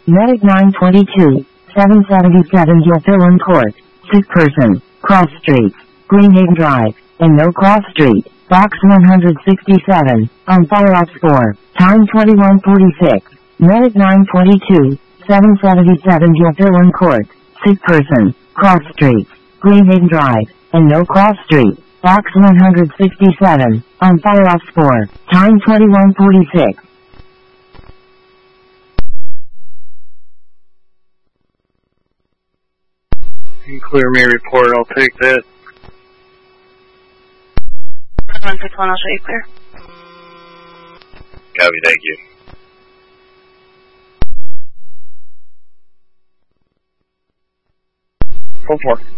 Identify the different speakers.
Speaker 1: Medic 922, 777 Gilfillan Court, sick person, cross streets, Greenhaven Drive, and No Cross Street, box 167, on fire ops 4, time 21:46. Medic 922, 777 Gilfillan Court, sick person, cross streets, Greenhaven Drive, and No Cross Street, box 167, on fire ops 4, time 21:46.
Speaker 2: You can clear me a report, I'll take that.
Speaker 3: 161, I'll show you clear.
Speaker 4: Copy, thank you.
Speaker 2: Go for it.